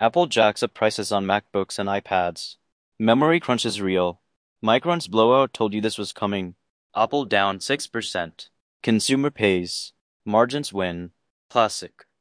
Apple jacks up prices on MacBooks and iPads. Memory crunch is real. Micron's blowout told you this was coming. Apple down 6%. Consumer pays. Margins win. Classic.